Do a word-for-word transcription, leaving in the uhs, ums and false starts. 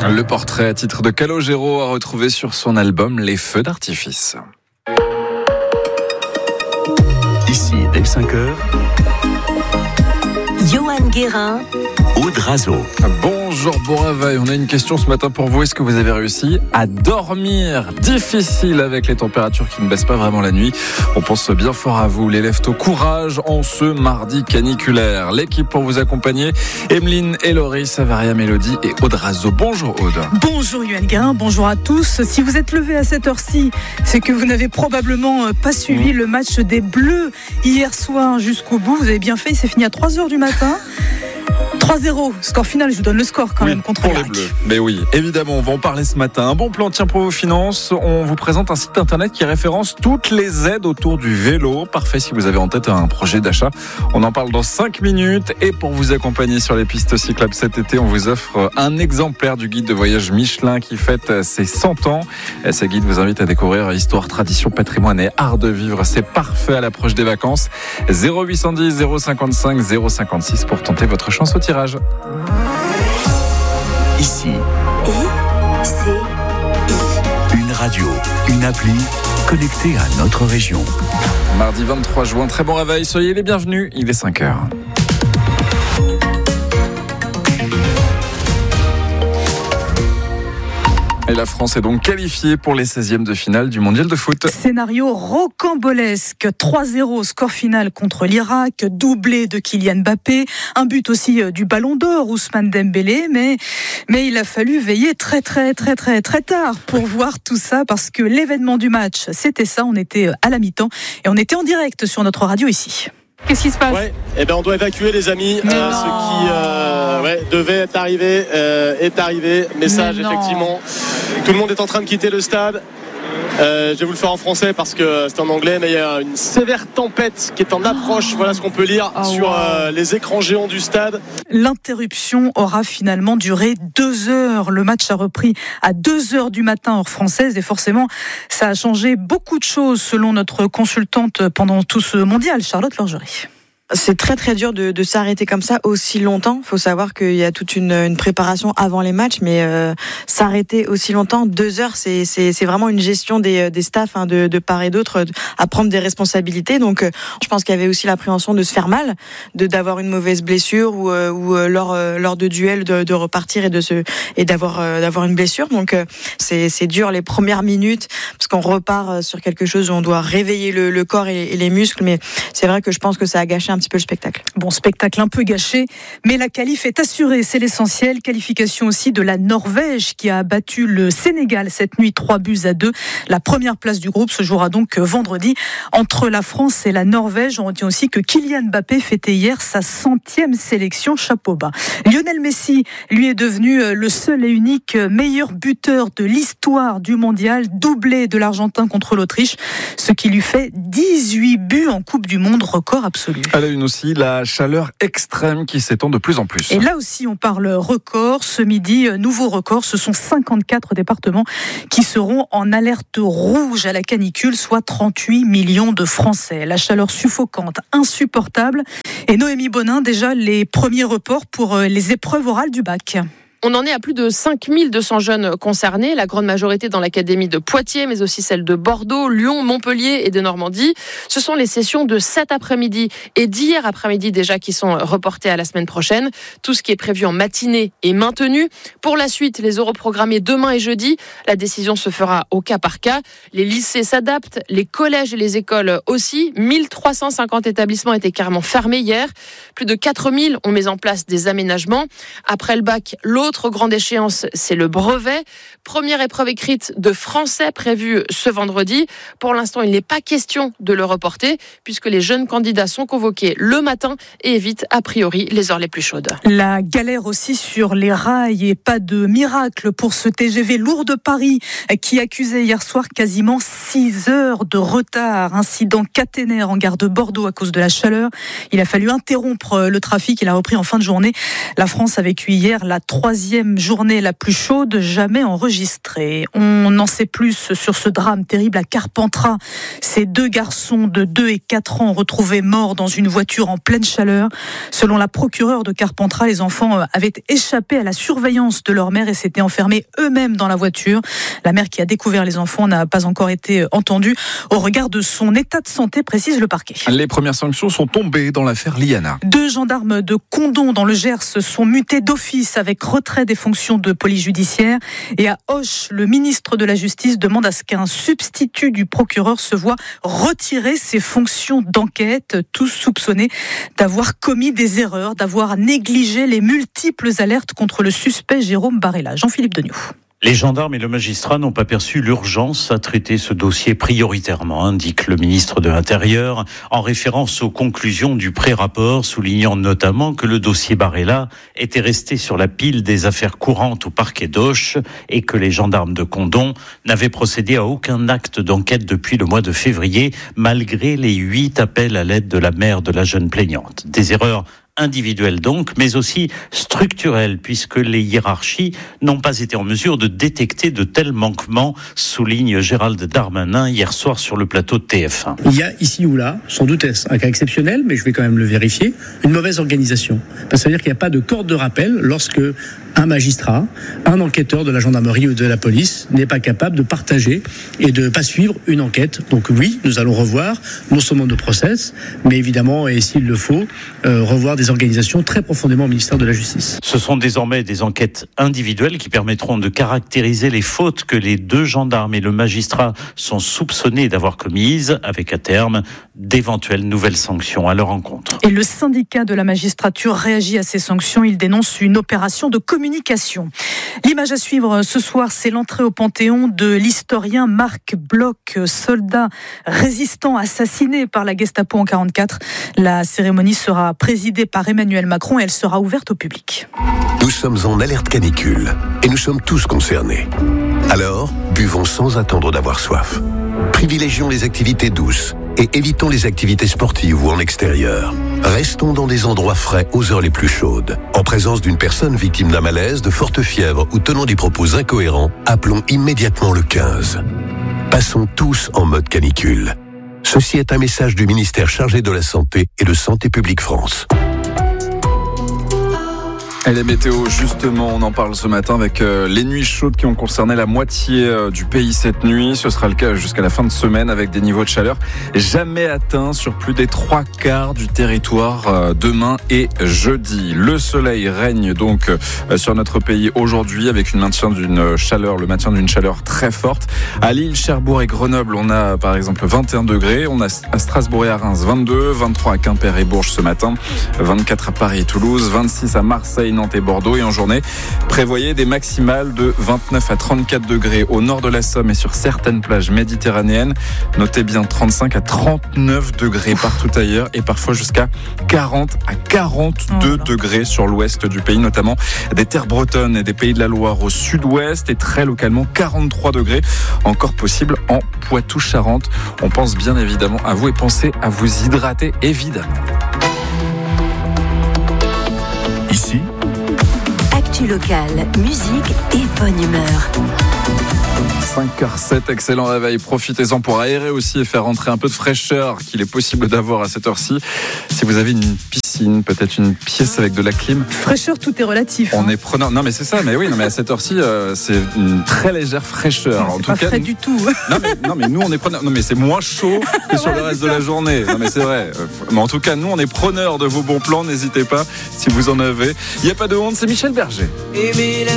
Le portrait à titre de Calogero à retrouver sur son album Les Feux d'artifice. Ici, dès cinq heures, Johan Guérin, Aude Razo. Bonjour, bon réveil. On a une question ce matin pour vous. Est-ce que vous avez réussi à dormir? Difficile avec les températures qui ne baissent pas vraiment la nuit. On pense bien fort à vous. Les lève-tôt, courage en ce mardi caniculaire. L'équipe pour vous accompagner, Emeline et Laurie, Savaria Mélodie et Aude Razo. Bonjour Aude. Bonjour Johan Guérin, bonjour à tous. Si vous êtes levé à cette heure-ci, c'est que vous n'avez probablement pas suivi mmh. le match des Bleus hier soir jusqu'au bout. Vous avez bien fait, il s'est fini à trois heures du matin. trois zéro, score final, je vous donne le score quand oui, même contre pour l'Irak. Les Bleus. Mais oui, évidemment, on va en parler ce matin. Un bon plan tient pour vos finances. On vous présente un site internet qui référence toutes les aides autour du vélo. Parfait si vous avez en tête un projet d'achat. On en parle dans cinq minutes. Et pour vous accompagner sur les pistes cyclables cet été, on vous offre un exemplaire du guide de voyage Michelin qui fête ses cent ans. Et ce guide vous invite à découvrir histoire, tradition, patrimoine et art de vivre. C'est parfait à l'approche des vacances. zéro huit cent dix, zéro cinquante-cinq, zéro cinquante-six pour tenter votre chance au tirage. Ici, I, C, I. une radio, une appli connectée à notre région. Mardi vingt-trois juin, très bon réveil, soyez les bienvenus, il est cinq heures. Et la France est donc qualifiée pour les seizièmes de finale du mondial de foot. Scénario rocambolesque, trois zéro, score final contre l'Irak, doublé de Kylian Mbappé, un but aussi du Ballon d'Or, Ousmane Dembélé, mais, mais il a fallu veiller très très très très très tard pour voir tout ça, parce que l'événement du match, c'était ça, on était à la mi-temps et on était en direct sur notre radio ici. Qu'est-ce qui se passe? Ouais, eh ben on doit évacuer les amis. Euh, ce qui euh, ouais, devait être arrivé euh, est arrivé. Message effectivement. Tout le monde est en train de quitter le stade. Euh, je vais vous le faire en français parce que c'est en anglais, mais il y a une sévère tempête qui est en approche. Oh. Voilà ce qu'on peut lire oh, sur wow. euh, les écrans géants du stade. L'interruption aura finalement duré deux heures. Le match a repris à deux heures du matin heure française et forcément ça a changé beaucoup de choses selon notre consultante pendant tout ce mondial, Charlotte Lorgerie. C'est très très dur de, de s'arrêter comme ça aussi longtemps. Il faut savoir qu'il y a toute une, une préparation avant les matchs, mais euh, s'arrêter aussi longtemps, deux heures, c'est, c'est, c'est vraiment une gestion des, des staffs hein, de, de part et d'autre, à prendre des responsabilités. Donc euh, je pense qu'il y avait aussi l'appréhension de se faire mal, de d'avoir une mauvaise blessure ou, euh, ou euh, lors, euh, lors de duels de, de repartir et de se et d'avoir euh, d'avoir une blessure. Donc euh, c'est, c'est dur les premières minutes parce qu'on repart sur quelque chose où on doit réveiller le, le corps et, et les muscles. Mais c'est vrai que je pense que ça a gâché un petit peu le spectacle. Bon, spectacle un peu gâché, mais la qualif est assurée, c'est l'essentiel. Qualification aussi de la Norvège qui a battu le Sénégal cette nuit, trois buts à deux. La première place du groupe se jouera donc vendredi entre la France et la Norvège. On retient aussi que Kylian Mbappé fêtait hier sa centième sélection, chapeau bas. Lionel Messi, lui, est devenu le seul et unique meilleur buteur de l'histoire du mondial, doublé de l'Argentin contre l'Autriche, ce qui lui fait dix-huit buts en Coupe du Monde, record absolu. À la une aussi, la chaleur extrême qui s'étend de plus en plus. Et là aussi, on parle record. Ce midi, nouveau record, ce sont cinquante-quatre départements qui seront en alerte rouge à la canicule, soit trente-huit millions de Français. La chaleur suffocante, insupportable. Et Noémie Bonin, déjà les premiers reports pour les épreuves orales du bac. On en est à plus de cinq mille deux cents jeunes concernés, la grande majorité dans l'académie de Poitiers, mais aussi celle de Bordeaux, Lyon, Montpellier et de Normandie. Ce sont les sessions de cet après-midi et d'hier après-midi déjà qui sont reportées à la semaine prochaine. Tout ce qui est prévu en matinée est maintenu. Pour la suite, les oraux programmés demain et jeudi, la décision se fera au cas par cas. Les lycées s'adaptent, les collèges et les écoles aussi. mille trois cent cinquante établissements étaient carrément fermés hier. Plus de quatre mille ont mis en place des aménagements. Après le bac, l'autre Autre grande échéance, c'est le brevet. Première épreuve écrite de français prévue ce vendredi. Pour l'instant, il n'est pas question de le reporter puisque les jeunes candidats sont convoqués le matin et évitent a priori les heures les plus chaudes. La galère aussi sur les rails et pas de miracle pour ce T G V Lourdes-Paris qui accusait hier soir quasiment six heures de retard. Incident caténaire en gare de Bordeaux à cause de la chaleur. Il a fallu interrompre le trafic. Il a repris en fin de journée. La France a vécu hier la troisième troisième journée la plus chaude jamais enregistrée. On en sait plus sur ce drame terrible à Carpentras. Ces deux garçons de deux et quatre ans retrouvés morts dans une voiture en pleine chaleur. Selon la procureure de Carpentras, les enfants avaient échappé à la surveillance de leur mère et s'étaient enfermés eux-mêmes dans la voiture. La mère qui a découvert les enfants n'a pas encore été entendue au regard de son état de santé, précise le parquet. Les premières sanctions sont tombées dans l'affaire Liana. Deux gendarmes de Condom dans le Gers sont mutés d'office avec retrait des fonctions de police judiciaire. Et à Auch, le ministre de la Justice demande à ce qu'un substitut du procureur se voit retirer ses fonctions d'enquête, tous soupçonnés d'avoir commis des erreurs, d'avoir négligé les multiples alertes contre le suspect Jérôme Barella. Jean-Philippe Degnaud. Les gendarmes et le magistrat n'ont pas perçu l'urgence à traiter ce dossier prioritairement, indique le ministre de l'Intérieur, en référence aux conclusions du pré-rapport, soulignant notamment que le dossier Barella était resté sur la pile des affaires courantes au parquet d'Auch et que les gendarmes de Condom n'avaient procédé à aucun acte d'enquête depuis le mois de février, malgré les huit appels à l'aide de la mère de la jeune plaignante. Des erreurs individuelle donc, mais aussi structurelle, puisque les hiérarchies n'ont pas été en mesure de détecter de tels manquements, souligne Gérald Darmanin hier soir sur le plateau de T F un. Il y a ici ou là, sans doute est-ce un cas exceptionnel, mais je vais quand même le vérifier, une mauvaise organisation. Parce que ça veut dire qu'il n'y a pas de corde de rappel lorsque un magistrat, un enquêteur de la gendarmerie ou de la police n'est pas capable de partager et de ne pas suivre une enquête. Donc oui, nous allons revoir non seulement nos process, mais évidemment, et s'il le faut, euh, revoir des organisations très profondément au ministère de la Justice. Ce sont désormais des enquêtes individuelles qui permettront de caractériser les fautes que les deux gendarmes et le magistrat sont soupçonnés d'avoir commises, avec à terme d'éventuelles nouvelles sanctions à leur encontre. Et le syndicat de la magistrature réagit à ces sanctions. Il dénonce une opération de communication. L'image à suivre ce soir, c'est l'entrée au Panthéon de l'historien Marc Bloch, soldat résistant assassiné par la Gestapo en quarante-quatre. La cérémonie sera présidée par Emmanuel Macron et elle sera ouverte au public. Nous sommes en alerte canicule et nous sommes tous concernés. Alors, buvons sans attendre d'avoir soif. Privilégions les activités douces et évitons les activités sportives ou en extérieur. Restons dans des endroits frais aux heures les plus chaudes. En présence d'une personne victime d'un malaise, de forte fièvre ou tenant des propos incohérents, appelons immédiatement le quinze. Passons tous en mode canicule. Ceci est un message du ministère chargé de la Santé et de Santé publique France. Et les météos, justement, on en parle ce matin avec euh, les nuits chaudes qui ont concerné la moitié euh, du pays cette nuit. Ce sera le cas jusqu'à la fin de semaine avec des niveaux de chaleur jamais atteints sur plus des trois quarts du territoire euh, demain et jeudi. Le soleil règne donc euh, sur notre pays aujourd'hui avec une maintien d'une chaleur, le maintien d'une chaleur très forte. À Lille, Cherbourg et Grenoble, on a par exemple vingt et un degrés. On a à Strasbourg et à Reims vingt-deux, vingt-trois à Quimper et Bourges ce matin, vingt-quatre à Paris et Toulouse, vingt-six à Marseille, Nantes et Bordeaux. Et en journée, prévoyez des maximales de vingt-neuf à trente-quatre degrés au nord de la Somme et sur certaines plages méditerranéennes. Notez bien trente-cinq à trente-neuf degrés partout ailleurs et parfois jusqu'à quarante à quarante-deux oh degrés sur l'ouest du pays, notamment des terres bretonnes et des pays de la Loire au sud-ouest et très localement quarante-trois degrés encore possible en Poitou-Charentes. On pense bien évidemment à vous et pensez à vous hydrater évidemment. Ici, actu locale, musique et bonne humeur. cinq heures sept, excellent réveil. Profitez-en pour aérer aussi et faire rentrer un peu de fraîcheur qu'il est possible d'avoir à cette heure-ci. Si vous avez une piscine, peut-être une pièce avec de la clim. Fraîcheur, tout est relatif. On hein. est preneur. Non, mais c'est ça. Mais oui, non, mais à cette heure-ci, euh, c'est une très légère fraîcheur. C'est en tout pas cas, frais nous... du tout. Non mais, non, mais nous, on est preneurs. Non, mais c'est moins chaud que sur ouais, le reste de la journée. Non, mais c'est vrai. Mais en tout cas, nous, on est preneurs de vos bons plans. N'hésitez pas si vous en avez. Il n'y a pas de honte. C'est Michel Berger.